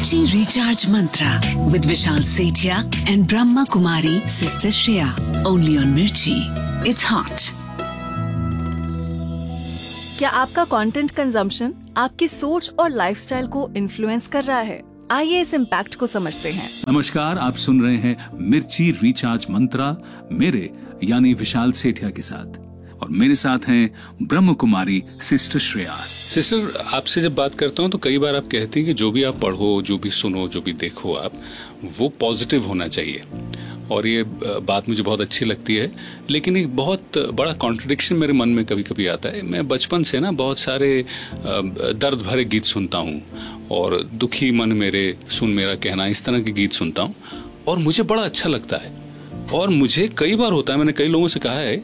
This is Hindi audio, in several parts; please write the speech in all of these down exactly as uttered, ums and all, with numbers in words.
Mirchi Recharge Mantra with Vishal Sethia and Brahma Kumari Sister Shreya. Only on Mirchi. It's hot. क्या आपका कंटेंट कंजम्पशन आपकी सोच और लाइफस्टाइल को इन्फ्लुएंस कर रहा है? आइए इस इम्पैक्ट को समझते हैं। नमस्कार, आप सुन रहे हैं मिर्ची रिचार्ज मंत्रा मेरे यानी विशाल सेठिया के साथ, और मेरे साथ हैं ब्रह्म कुमारी सिस्टर श्रेया। सिस्टर, आपसे जब बात करता हूँ तो कई बार आप कहती हैं कि जो भी आप पढ़ो, जो भी सुनो, जो भी देखो आप, वो पॉजिटिव होना चाहिए, और ये बात मुझे बहुत अच्छी लगती है। लेकिन एक बहुत बड़ा कॉन्ट्रडिक्शन मेरे मन में कभी कभी आता है। मैं बचपन से ना बहुत सारे दर्द भरे गीत सुनता हूँ, और दुखी मन मेरे सुन मेरा कहना, इस तरह के गीत सुनता हूँ, और मुझे बड़ा अच्छा लगता है। और मुझे कई बार होता है, मैंने कई लोगों से कहा है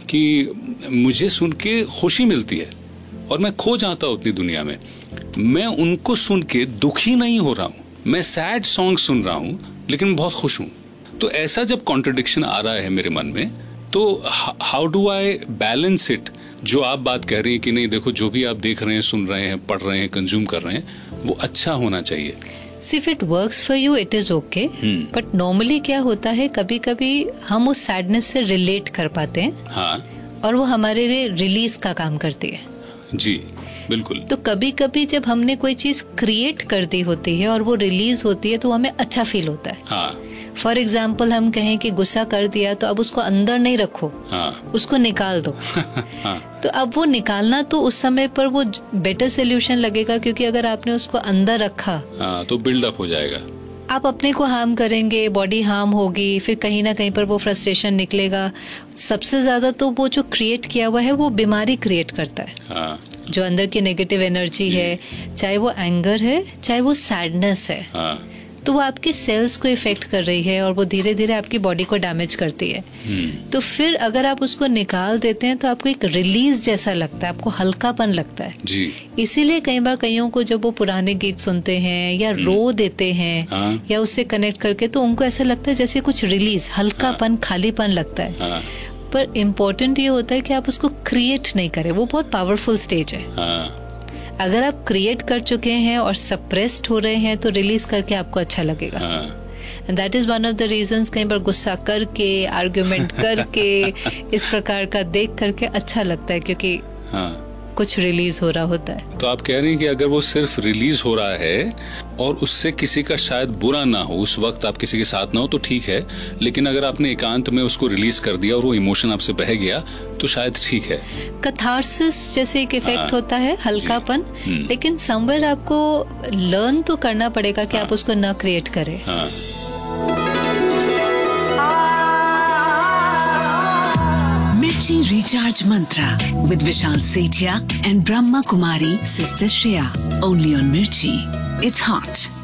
कि मुझे सुन के खुशी मिलती है और मैं खो जाता हूँ उतनी दुनिया में। मैं उनको सुन के दुखी नहीं हो रहा हूँ, मैं सैड सॉन्ग सुन रहा हूँ, लेकिन मैं बहुत खुश हूँ। तो ऐसा जब कॉन्ट्रडिक्शन आ रहा है मेरे मन में, तो how do I balance it? जो आप बात कह रही हैं कि नहीं, देखो जो भी आप देख रहे हैं, सुन रहे हैं, पढ़ रहे हैं, कंज्यूम कर रहे हैं, वो अच्छा होना चाहिए। If it works for you, it is okay. But normally क्या होता है, कभी कभी हम उस सैडनेस से रिलेट कर पाते हैं, हाँ, और वो हमारे लिए रिलीज का काम करती है। जी बिल्कुल। तो कभी कभी जब हमने कोई चीज क्रिएट कर दी होती है और वो रिलीज होती है, तो हमें अच्छा फील होता है। हाँ। फॉर एग्जाम्पल, हम कहें कि गुस्सा कर दिया, तो अब उसको अंदर नहीं रखो, हाँ, उसको निकाल दो। हाँ। तो अब वो निकालना तो उस समय पर वो बेटर सोल्यूशन लगेगा, क्योंकि अगर आपने उसको अंदर रखा, हाँ, तो बिल्डअप हो जाएगा। आप अपने को हार्म करेंगे, बॉडी हार्म होगी, फिर कहीं ना कहीं पर वो फ्रस्ट्रेशन निकलेगा। सबसे ज्यादा तो वो जो क्रिएट किया हुआ है वो बीमारी क्रिएट करता है। हाँ। जो अंदर की नेगेटिव एनर्जी है, चाहे वो एंगर है, चाहे वो सैडनेस है, हाँ, तो वो आपके सेल्स को इफेक्ट कर रही है और वो धीरे धीरे आपकी बॉडी को डैमेज करती है। तो फिर अगर आप उसको निकाल देते हैं तो आपको एक रिलीज जैसा लगता है, आपको हल्कापन लगता है जी। इसीलिए कई बार कईयों को जब वो पुराने गीत सुनते हैं या रो देते हैं, हाँ, या उससे कनेक्ट करके, तो उनको ऐसा लगता है जैसे कुछ रिलीज, हल्कापन, हाँ, खालीपन लगता है। हाँ। पर इम्पोर्टेंट ये होता है कि आप उसको क्रिएट नहीं करें, वो बहुत पावरफुल स्टेज है। हाँ। अगर आप क्रिएट कर चुके हैं और सप्रेस्ड हो रहे हैं, तो रिलीज करके आपको अच्छा लगेगा। And that is one of the reasons, कई बार गुस्सा करके, आर्ग्यूमेंट करके, इस प्रकार का देख करके अच्छा लगता है, क्योंकि हाँ, कुछ रिलीज हो रहा होता है। तो आप कह रहे हैं कि अगर वो सिर्फ रिलीज हो रहा है और उससे किसी का शायद बुरा ना हो, उस वक्त आप किसी के साथ ना हो, तो ठीक है। लेकिन अगर आपने एकांत में उसको रिलीज कर दिया और वो इमोशन आपसे बह गया, तो शायद ठीक है। कैथार्सिस जैसे एक इफेक्ट, हाँ, होता है, हल्कापन। लेकिन समवेयर आपको लर्न तो करना पड़ेगा कि, हाँ, आप उसको ना क्रिएट करें। हाँ। Mirchi Recharge Mantra with Vishal Sethia and Brahma Kumari Sister Shreya. Only on Mirchi. It's hot.